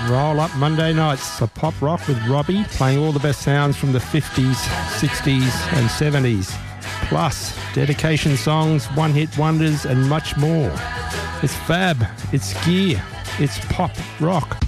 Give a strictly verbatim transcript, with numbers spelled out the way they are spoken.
Roll Up Monday nights, a pop rock with Robbie, playing all the best sounds from the fifties, sixties and seventies. Plus, dedication songs, one-hit wonders and much more. It's fab, it's gear, it's pop rock.